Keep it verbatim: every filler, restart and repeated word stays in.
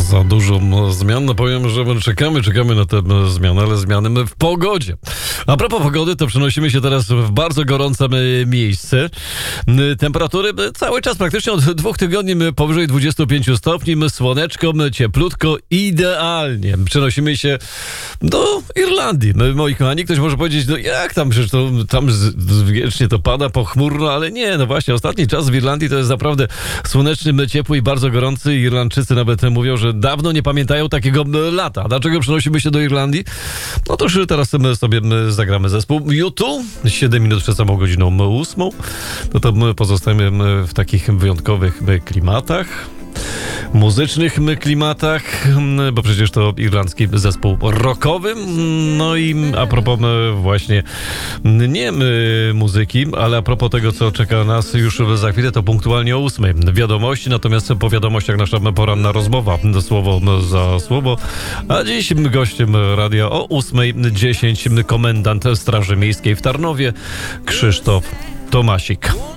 za dużo zmian. No powiem, że czekamy, czekamy na te zmiany, ale zmiany w pogodzie. A propos pogody, to przenosimy się teraz w bardzo gorące miejsce. Temperatury cały czas, praktycznie od dwóch tygodni powyżej dwudziestu pięciu stopni, słoneczko, cieplutko, idealnie. Przenosimy się do Irlandii. Moi kochani, ktoś może powiedzieć, no jak tam, przecież to, tam z, z, wiecznie to pada pochmurno, ale nie, no właśnie, ostatni czas w Irlandii to jest naprawdę słoneczny, ciepły i bardzo gorący. Irlandczycy nawet mówią, że dawno nie pamiętają takiego lata. Dlaczego przenosimy się do Irlandii? No to już teraz sobie zagramy zespół U dwa, siedem minut przed samą godziną ósmą. No to my pozostajemy w takich wyjątkowych klimatach, muzycznych klimatach, bo przecież to irlandzki zespół rockowy. No i a propos właśnie nie muzyki, ale a propos tego, co czeka nas już za chwilę, to punktualnie o ósmej wiadomości, natomiast po wiadomościach nasza poranna rozmowa, słowo za słowo, a dziś gościem radia o ósmej dziesięć komendant Straży Miejskiej w Tarnowie, Krzysztof Tomasik.